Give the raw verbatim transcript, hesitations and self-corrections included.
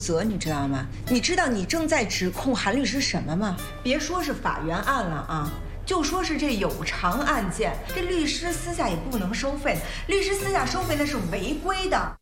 责，你知道吗？你知道你正在指控韩律师什么吗？别说是法院案了啊，就说是这有偿案件，这律师私下也不能收费，律师私下收费那是违规的。